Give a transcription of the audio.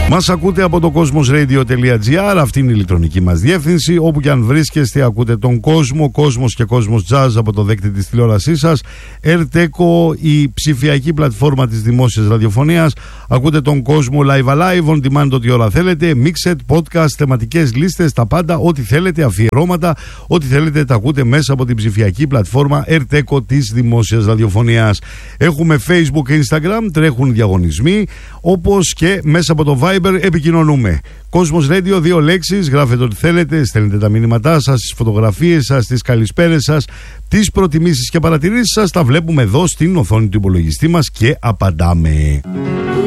Μας ακούτε από το cosmosradio.gr, αυτή είναι η ηλεκτρονική μας διεύθυνση. Όπου και αν βρίσκεστε, ακούτε τον κόσμο, Κόσμος και Κόσμος Jazz από το δέκτη της τηλεόρασής σας. Ερτέκο, η ψηφιακή πλατφόρμα της δημόσιας ραδιοφωνίας. Ακούτε τον κόσμο live alive, on demand ό,τι ώρα θέλετε. Mixed, podcast, θεματικές λίστες, τα πάντα, ό,τι θέλετε, αφιερώματα, ό,τι θέλετε, τα ακούτε μέσα από την ψηφιακή πλατφόρμα Ερτέκο της δημόσιας ραδιοφωνίας. Έχουμε Facebook και Instagram, τρέχουν διαγωνισμοί, όπως και μέσα από το Viber επικοινωνούμε. Κόσμος Radio, 2 λέξεις, γράφετε ό,τι θέλετε, στέλνετε τα μηνύματά σας, τις φωτογραφίες σας, τις καλησπέρες σας, τις προτιμήσεις και παρατηρήσεις σας, τα βλέπουμε εδώ στην οθόνη του υπολογιστή μας και απαντάμε.